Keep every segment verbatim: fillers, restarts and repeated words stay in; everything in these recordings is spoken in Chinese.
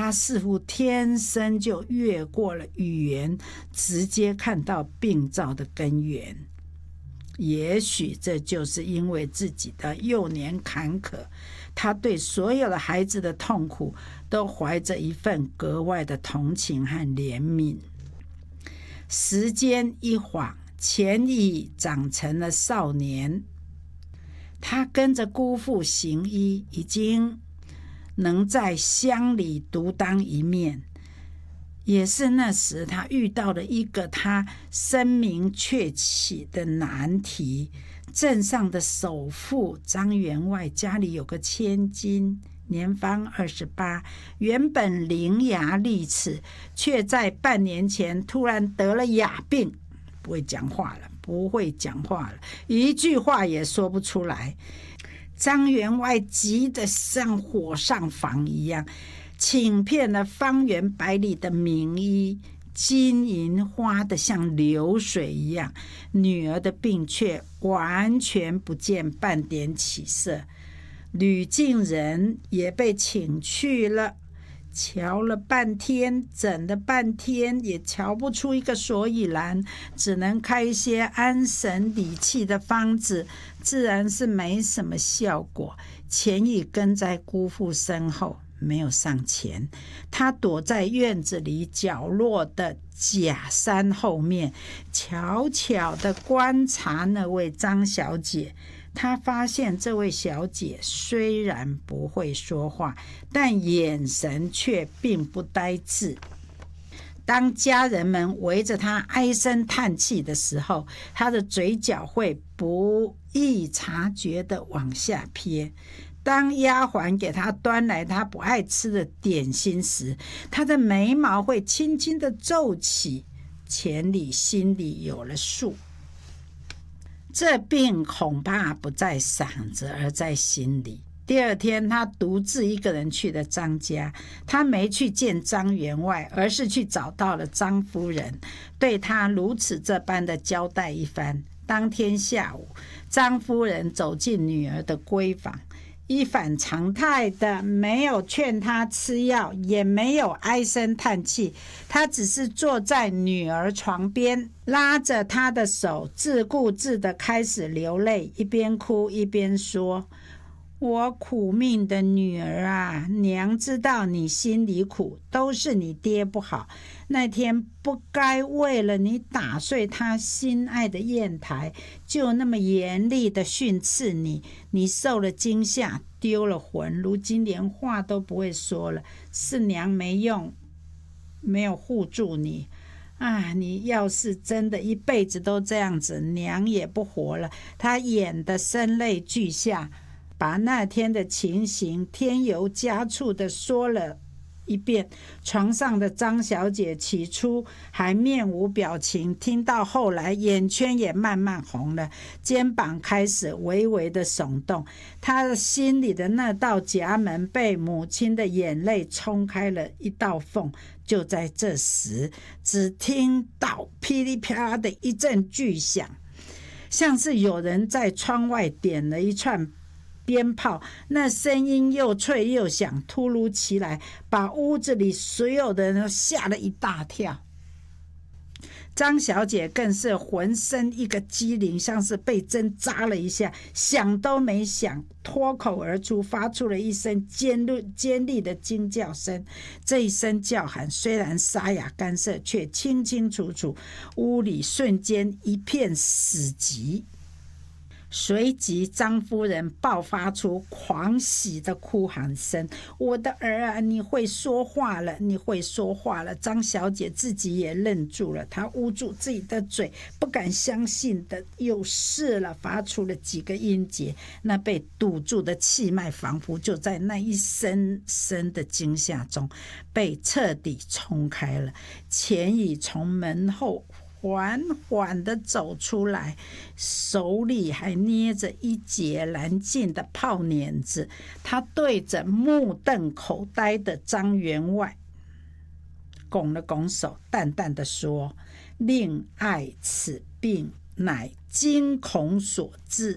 他似乎天生就越过了语言，直接看到病灶的根源。也许这就是因为自己的幼年坎坷，他对所有的孩子的痛苦都怀着一份格外的同情和怜悯。时间一晃，钱乙长成了少年，他跟着姑父行医，已经能在乡里独当一面。也是那时他遇到了一个他声名鹊起的难题。镇上的首富张员外家里有个千金，年方二十八，原本伶牙俐齿，却在半年前突然得了哑病，不会讲话了，不会讲话了，一句话也说不出来。张员外急得像火上房一样，请遍了方圆百里的名医，金银花得像流水一样，女儿的病却完全不见半点起色。吕敬人也被请去了，瞧了半天，诊了半天，也瞧不出一个所以然，只能开一些安神理气的方子，自然是没什么效果。钱乙跟在姑父身后，没有上前，他躲在院子里角落的假山后面，悄悄地观察那位张小姐。他发现这位小姐虽然不会说话，但眼神却并不呆滞。当家人们围着她唉声叹气的时候，她的嘴角会不易察觉地往下瞥。当丫鬟给她端来她不爱吃的点心时，她的眉毛会轻轻地皱起。钱乙心里有了数，这病恐怕不在嗓子，而在心里。第二天，他独自一个人去了张家。他没去见张员外，而是去找到了张夫人，对他如此这般的交代一番。当天下午，张夫人走进女儿的闺房，一反常态的没有劝她吃药，也没有唉声叹气，她只是坐在女儿床边，拉着她的手，自顾自的开始流泪，一边哭一边说：我苦命的女儿啊，娘知道你心里苦，都是你爹不好，那天不该为了你打碎他心爱的砚台，就那么严厉的训斥你，你受了惊吓，丢了魂，如今连话都不会说了，是娘没用，没有护住你啊！你要是真的一辈子都这样子，娘也不活了。她演得声泪俱下，把那天的情形添油加醋的说了一遍。床上的张小姐起初还面无表情，听到后来眼圈也慢慢红了，肩膀开始微微的耸动。她的心里的那道夹门被母亲的眼泪冲开了一道缝。就在这时，只听到噼里啪啦的一阵巨响，像是有人在窗外点了一串鞭炮，那声音又脆又响，突如其来，把屋子里所有的人都吓了一大跳。张小姐更是浑身一个机灵，像是被针扎了一下，想都没想，脱口而出，发出了一声尖利尖利的惊叫声。这一声叫喊虽然沙哑干涩，却清清楚楚，屋里瞬间一片死寂。随即张夫人爆发出狂喜的哭喊声：我的儿啊，你会说话了，你会说话了！张小姐自己也愣住了，她捂住自己的嘴，不敢相信的又试了，发出了几个音节。那被堵住的气脉仿佛就在那一声声的惊吓中被彻底冲开了。钱乙从门后缓缓地走出来，手里还捏着一截蓝净的炮捻子。他对着目瞪口呆的张员外拱了拱手，淡淡地说：令爱此病乃惊恐所致，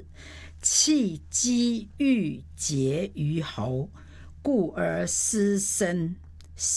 气机郁结于喉，故而失声。